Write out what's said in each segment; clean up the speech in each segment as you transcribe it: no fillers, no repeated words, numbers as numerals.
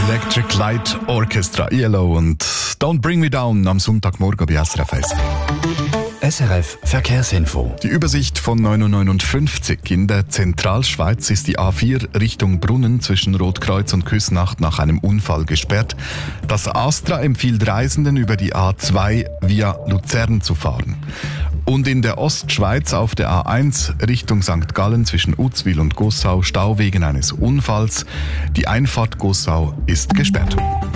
Electric Light Orchestra, ELO und Don't Bring Me Down am Sonntagmorgen bei SRF 1. SRF Verkehrsinfo. Die Übersicht von 9.59 Uhr. In der Zentralschweiz ist die A4 Richtung Brunnen zwischen Rotkreuz und Küsnacht nach einem Unfall gesperrt. Das ASTRA empfiehlt Reisenden, über die A2 via Luzern zu fahren. Und in der Ostschweiz auf der A1 Richtung St. Gallen zwischen Uzwil und Gossau Stau wegen eines Unfalls. Die Einfahrt Gossau ist gesperrt.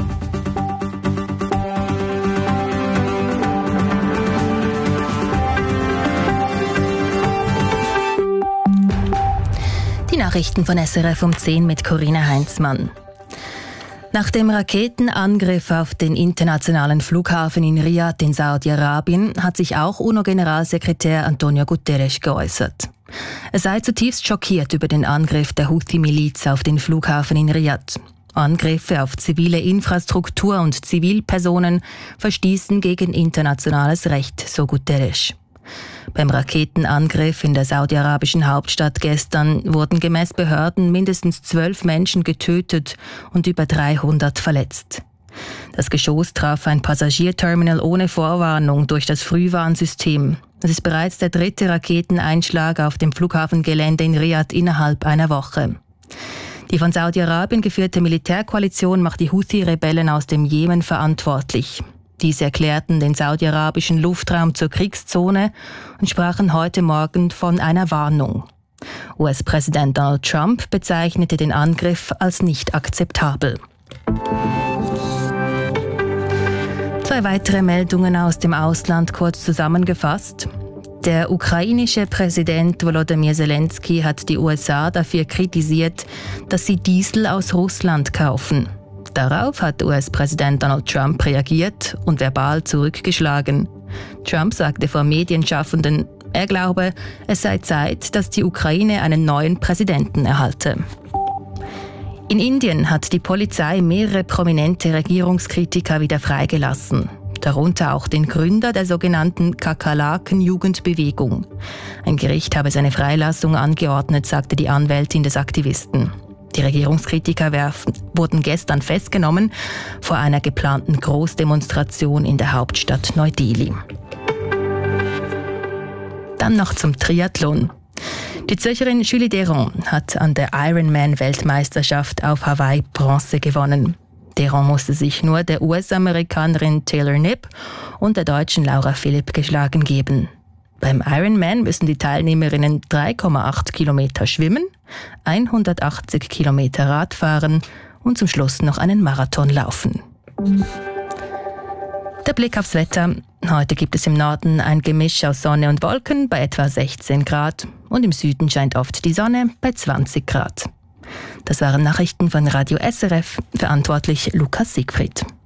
Die Nachrichten von SRF um 10 mit Corinna Heinzmann. Nach dem Raketenangriff auf den internationalen Flughafen in Riyadh in Saudi-Arabien hat sich auch UNO-Generalsekretär Antonio Guterres geäußert. Er sei zutiefst schockiert über den Angriff der Houthi-Miliz auf den Flughafen in Riyadh. Angriffe auf zivile Infrastruktur und Zivilpersonen verstießen gegen internationales Recht, so Guterres. Beim Raketenangriff in der saudi-arabischen Hauptstadt gestern wurden gemäß Behörden mindestens 12 Menschen getötet und über 300 verletzt. Das Geschoss traf ein Passagierterminal ohne Vorwarnung durch das Frühwarnsystem. Es ist bereits der 3. Raketeneinschlag auf dem Flughafengelände in Riyadh innerhalb einer Woche. Die von Saudi-Arabien geführte Militärkoalition macht die Houthi-Rebellen aus dem Jemen verantwortlich. Diese erklärten den saudi-arabischen Luftraum zur Kriegszone und sprachen heute Morgen von einer Warnung. US-Präsident Donald Trump bezeichnete den Angriff als nicht akzeptabel. 2 weitere Meldungen aus dem Ausland kurz zusammengefasst. Der ukrainische Präsident Volodymyr Zelensky hat die USA dafür kritisiert, dass sie Diesel aus Russland kaufen. Darauf hat US-Präsident Donald Trump reagiert und verbal zurückgeschlagen. Trump sagte vor Medienschaffenden, er glaube, es sei Zeit, dass die Ukraine einen neuen Präsidenten erhalte. In Indien hat die Polizei mehrere prominente Regierungskritiker wieder freigelassen. Darunter auch den Gründer der sogenannten Kakerlaken-Jugendbewegung. Ein Gericht habe seine Freilassung angeordnet, sagte die Anwältin des Aktivisten. Die Regierungskritiker wurden gestern festgenommen vor einer geplanten Großdemonstration in der Hauptstadt Neu-Delhi. Dann noch zum Triathlon. Die Zürcherin Julie Deron hat an der Ironman-Weltmeisterschaft auf Hawaii Bronze gewonnen. Deron musste sich nur der US-Amerikanerin Taylor Knipp und der Deutschen Laura Philipp geschlagen geben. Beim Ironman müssen die Teilnehmerinnen 3,8 Kilometer schwimmen, 180 Kilometer Rad fahren und zum Schluss noch einen Marathon laufen. Der Blick aufs Wetter. Heute gibt es im Norden ein Gemisch aus Sonne und Wolken bei etwa 16 Grad und im Süden scheint oft die Sonne bei 20 Grad. Das waren Nachrichten von Radio SRF, verantwortlich Lukas Siegfried.